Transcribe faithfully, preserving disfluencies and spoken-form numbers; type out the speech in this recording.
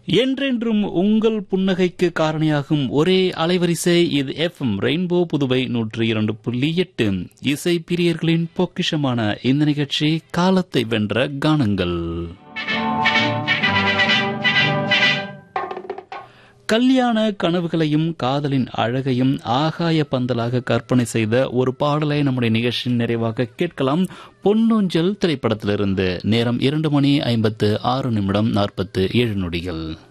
என்றென்றும் உங்கள் புன்னகைக்கு காரணியாகும் ஒரே அலைவரிசை இது எஃப்எம் ரெயின்போ புதுவை நூற்றி இரண்டு புள்ளி எட்டு. இசை பிரியர்களின் பொக்கிஷமான இந்த நிகழ்ச்சி காலத்தை வென்ற கானங்கள். கல்யாண கனவுகளையும் காதலின் அழகையும் ஆகாய பந்தலாக கற்பனை செய்த ஒரு பாடலை நம்முடைய நிகழ்ச்சியின் நிறைவாக கேட்கலாம். பொன்னூஞ்சல் திரைப்படத்திலிருந்து. நேரம் இரண்டு மணி ஐம்பத்து ஆறு நிமிடம் நாற்பத்து ஏழு நொடிகள்.